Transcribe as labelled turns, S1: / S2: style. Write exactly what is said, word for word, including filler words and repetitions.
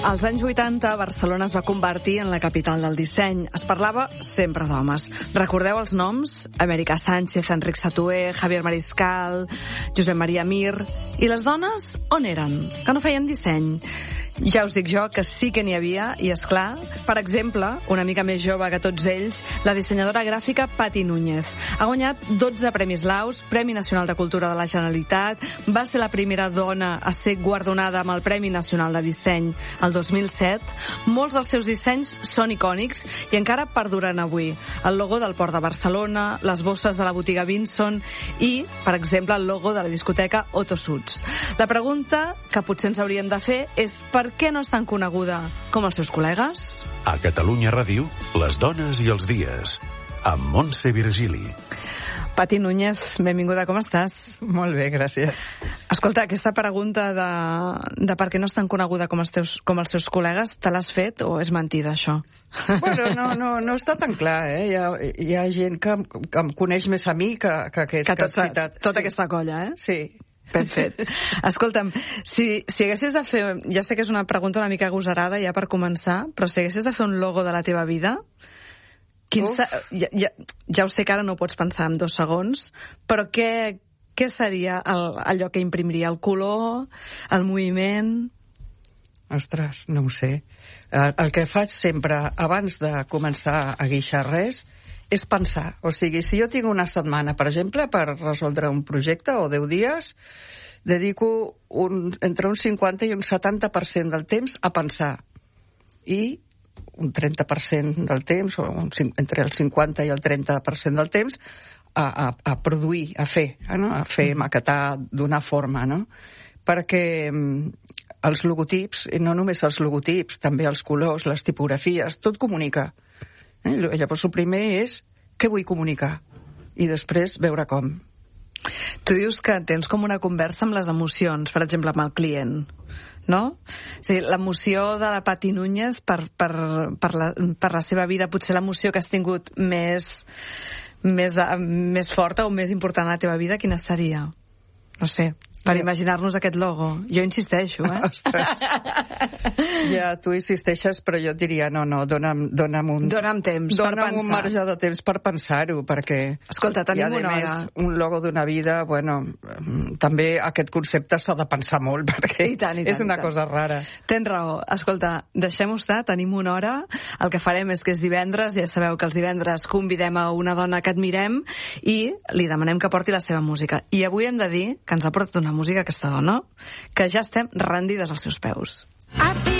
S1: Als anys vuitanta, Barcelona es va convertir en la capital del disseny. Es parlava sempre d'homes. Recordeu els noms? Amèrica Sánchez, Enric Satué, Javier Mariscal, Josep Maria Mir. I les dones, on eren? Que no feien disseny. Ja us dic jo que sí que n'hi havia, i és clar, per exemple, una mica més jove que tots ells, la dissenyadora gràfica Pati Núñez. Ha guanyat dotze Premis Laus, Premi Nacional de Cultura de la Generalitat, va ser la primera dona a ser guardonada amb el Premi Nacional de Disseny el dos mil set. Molts dels seus dissenys són icònics i encara perduren avui. El logo del Port de Barcelona, les bosses de la botiga Vinson i, per exemple, el logo de la discoteca Otto Suds. La pregunta que potser ens hauríem de fer és per Per què no és tan coneguda com els seus col·legues?
S2: A Catalunya Ràdio, les dones i els dies, amb Montse Virgili.
S1: Pati Núñez, benvinguda, com estàs?
S3: Molt bé, gràcies.
S1: Escolta, aquesta pregunta de, de per què no és tan coneguda com els, teus, com els seus col·legues, te l'has fet o és mentida, això?
S3: Bueno, no, no, no està tan clar, eh? Hi ha, hi ha gent que, que em coneix més a mi que, que aquest
S1: que,
S3: que has citat.
S1: Tota
S3: sí.
S1: Aquesta colla, eh?
S3: Sí.
S1: Ben fet. Escolta'm, si, si haguessis de fer... Ja sé que és una pregunta una mica agosarada ja per començar, però si haguessis de fer un logo de la teva vida, quin sa... ja, ja, ja ho sé que ara no ho pots pensar en dos segons, però què, què seria el, allò que imprimiria? El color? El moviment?
S3: Ostres, no ho sé. El, el que faig sempre, abans de començar a guixar res, és pensar. O sigui, si jo tinc una setmana, per exemple, per resoldre un projecte o deu dies, dedico un, entre un cinquanta i un setanta per cent del temps a pensar. I un trenta per cent del temps, o un, entre el cinquanta i el trenta per cent del temps, a, a, a produir, a fer, no? A fer, maquetar, donar forma, no? Perquè els logotips, i no només els logotips, també els colors, les tipografies, tot comunica. Eh? Llavors el primer és què vull comunicar i després veure com.
S1: Tu dius que tens com una conversa amb les emocions, per exemple amb el client, no? O sigui, l'emoció de la Pati Núñez per, per, per, la, per la seva vida, potser l'emoció que has tingut més, més, més forta o més important a la teva vida, quina seria? No sé, per imaginar-nos aquest logo. Jo insisteixo, eh?
S3: Ostres. Ja, tu insisteixes, però jo et diria, no, no, dona'm, dona'm un...
S1: Dona'm temps
S3: dona'm
S1: per pensar.
S3: un marge de temps per pensar-ho, perquè...
S1: Escolta, tenim una hora.
S3: Més, un logo d'una vida, bueno, també aquest concepte s'ha de pensar molt, perquè
S1: I tant, i tant,
S3: és una
S1: i tant.
S3: cosa rara.
S1: Tens raó. Escolta, deixem-ho estar, tenim una hora. El que farem és que és divendres, ja sabeu que els divendres convidem a una dona que admirem i li demanem que porti la seva música. I avui hem de dir que ens ha portat una música aquesta dona, que ja estem rendides als seus peus.